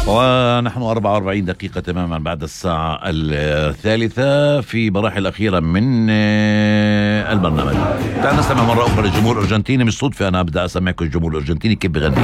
ونحن 44 دقيقة تماما بعد الساعة 3 في مراحل الأخيرة من البرنامج. تعال نستمع مرة أخرى للجمهور الأرجنتيني. مش صدفة أنا أبدأ أسمعكم الجمهور الأرجنتيني كيف بغني.